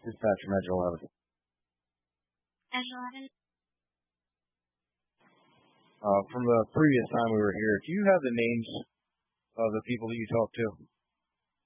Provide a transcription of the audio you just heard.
Dispatcher Metro 11. Metro 11. From the previous time we were here, do you have the names of the people that you talked to?